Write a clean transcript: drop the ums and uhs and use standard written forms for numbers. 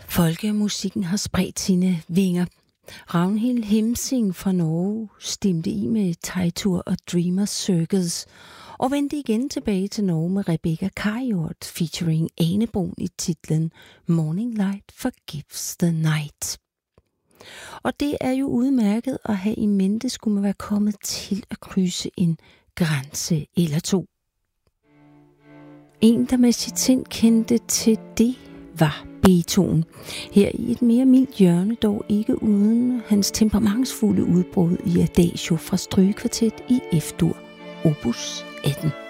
Folkemusikken har spredt sine vinger. Ragnhild Hemsing fra Norge stemte i med Teitur og Dreamers Circus og vendte igen tilbage til Norge med Rebecca Karjort featuring Anebrun i titlen Morning Light Forgives the Night. Og det er jo udmærket at have i mente, skulle man være kommet til at krydse en grænse eller to. En, der med sit sind kendte til det, var Beethoven. Her i et mere mildt hjørne, dog ikke uden hans temperamentsfulde udbrud i Adagio fra strygekvartet i F-dur, opus 18.